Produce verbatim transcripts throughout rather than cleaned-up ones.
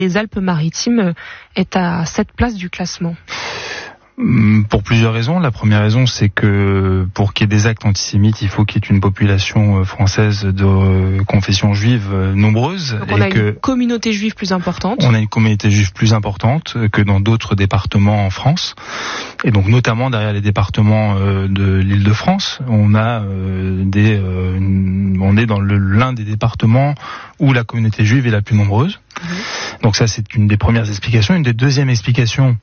les Alpes-Maritimes est à cette place du classement? Pour plusieurs raisons. La première raison, c'est que pour qu'il y ait des actes antisémites, il faut qu'il y ait une population française de confession juive nombreuse. Donc on et a que une communauté juive plus importante. On a une communauté juive plus importante que dans d'autres départements en France. Et donc notamment derrière les départements de l'Île-de-France, on a des, on est dans le, l'un des départements où la communauté juive est la plus nombreuse. Mmh. Donc ça, c'est une des premières explications. Une des deuxièmes explications,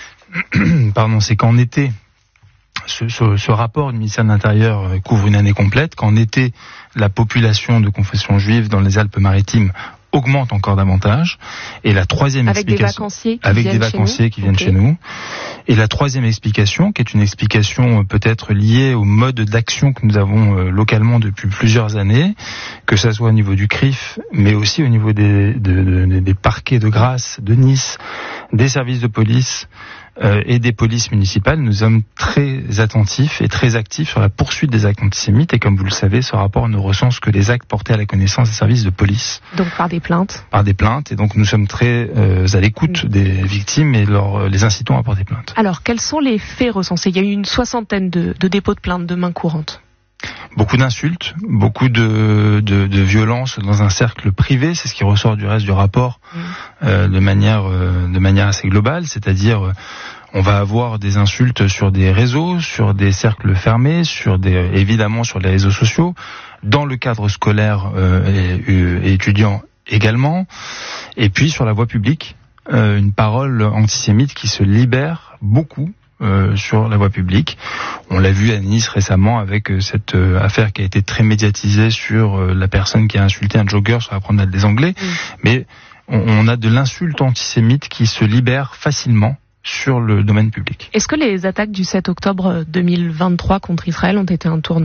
Pardon, c'est qu'en été, ce, ce, ce rapport du ministère de l'Intérieur couvre une année complète, qu'en été, la population de confession juive dans les Alpes-Maritimes augmente encore davantage. Et la troisième avec explication, des vacanciers qui avec viennent des vacanciers chez qui viennent okay. chez nous. Et la troisième explication, qui est une explication peut-être liée au mode d'action que nous avons euh, localement depuis plusieurs années, que ça soit au niveau du C R I F, mais aussi au niveau des, de, de, des parquets de Grasse, de Nice, des services de police, Euh, et des polices municipales. Nous sommes très attentifs et très actifs sur la poursuite des actes antisémites, et comme vous le savez, ce rapport ne recense que les actes portés à la connaissance des services de police. Donc par des plaintes. Par des plaintes, et donc nous sommes très euh, à l'écoute oui. des victimes et leur, les incitons à porter plainte. Alors quels sont les faits recensés? Il y a eu une soixantaine de, de dépôts de plaintes de main courante. Beaucoup d'insultes, beaucoup de, de, de violences dans un cercle privé, c'est ce qui ressort du reste du rapport mmh. euh, de manière euh, de manière assez globale, c'est-à-dire euh, on va avoir des insultes sur des réseaux, sur des cercles fermés, sur des évidemment sur les réseaux sociaux, dans le cadre scolaire euh, et, et étudiant également, et puis sur la voie publique, euh, une parole antisémite qui se libère beaucoup. Euh, sur la voie publique. On l'a vu à Nice récemment avec euh, cette euh, affaire qui a été très médiatisée sur euh, la personne qui a insulté un jogger sur la promenade des Anglais. Mmh. Mais on, on a de l'insulte antisémite qui se libère facilement sur le domaine public. Est-ce que les attaques du sept octobre deux mille vingt-trois contre Israël ont été un tournant ?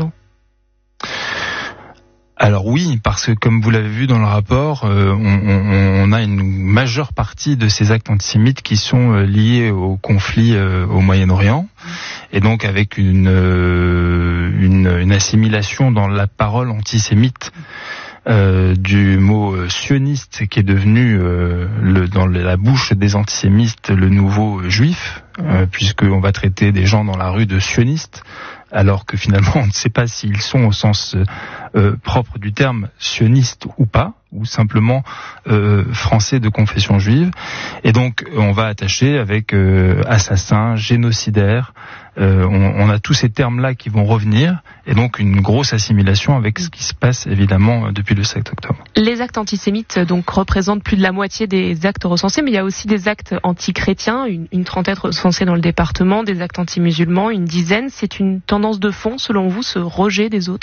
Alors oui, parce que comme vous l'avez vu dans le rapport, euh, on, on, on a une majeure partie de ces actes antisémites qui sont euh, liés au conflit euh, au Moyen-Orient, et donc avec une, euh, une, une assimilation dans la parole antisémite euh, du mot euh, sioniste, qui est devenu euh, le, dans la bouche des antisémites le nouveau juif, euh, puisqu'on va traiter des gens dans la rue de sionistes, alors que finalement on ne sait pas s'ils sont au sens euh, propre du terme sioniste ou pas, ou simplement euh, français de confession juive. Et donc on va attacher avec euh, assassin, génocidaire, euh, on, on a tous ces termes-là qui vont revenir, et donc une grosse assimilation avec ce qui se passe évidemment depuis le sept octobre. Les actes antisémites donc représentent plus de la moitié des actes recensés, mais il y a aussi des actes anti-chrétiens, une, une trentaine recensés dans le département, des actes anti-musulmans, une dizaine. C'est une tendance de fond, selon vous, ce rejet des autres ?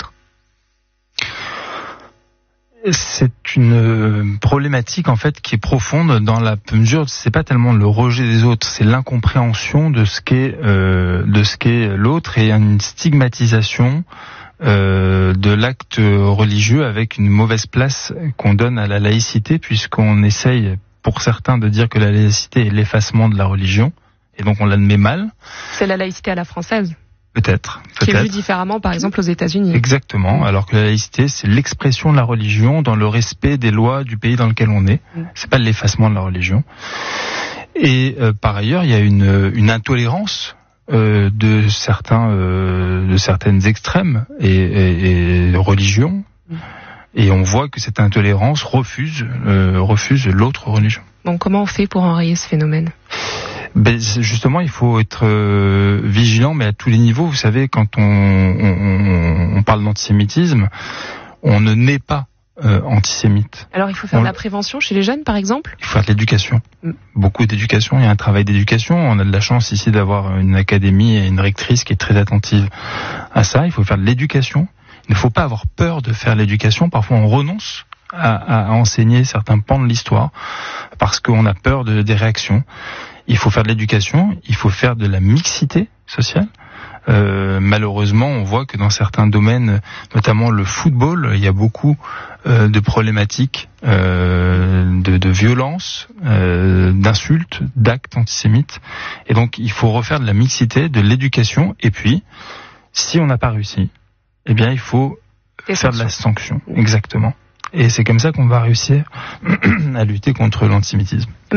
C'est une problématique en fait qui est profonde dans la mesure, c'est pas tellement le rejet des autres, c'est l'incompréhension de ce qu'est euh, de ce qu'est l'autre, et une stigmatisation euh, de l'acte religieux avec une mauvaise place qu'on donne à la laïcité, puisqu'on essaye pour certains de dire que la laïcité est l'effacement de la religion, et donc on l'admet mal. C'est la laïcité à la française. Peut-être, peut-être. Qui est vu différemment, par exemple, aux États-Unis. Exactement. Alors que la laïcité, c'est l'expression de la religion dans le respect des lois du pays dans lequel on est. Mm. C'est pas l'effacement de la religion. Et euh, par ailleurs, il y a une, une intolérance euh, de certains, euh, de certaines extrêmes et, et, et religions. Mm. Et on voit que cette intolérance refuse, euh, refuse l'autre religion. Donc, comment on fait pour enrayer ce phénomène ? Ben justement, il faut être euh, vigilant, mais à tous les niveaux. Vous savez, quand on, on, on parle d'antisémitisme, on ne naît pas euh, antisémite. Alors, il faut faire on, de la prévention chez les jeunes, par exemple ? Il faut faire de l'éducation. Mm. Beaucoup d'éducation. Il y a un travail d'éducation. On a de la chance ici d'avoir une académie et une rectrice qui est très attentive à ça. Il faut faire de l'éducation. Il ne faut pas avoir peur de faire l'éducation. Parfois, on renonce à, à enseigner certains pans de l'histoire parce qu'on a peur de, des réactions. Il faut faire de l'éducation, il faut faire de la mixité sociale. Euh, malheureusement, on voit que dans certains domaines, notamment le football, il y a beaucoup euh, de problématiques, euh, de, de violences, euh, d'insultes, d'actes antisémites. Et donc, il faut refaire de la mixité, de l'éducation. Et puis, si on n'a pas réussi, eh bien, il faut Des faire sanctions. de la sanction. Exactement. Et c'est comme ça qu'on va réussir à lutter contre l'antisémitisme.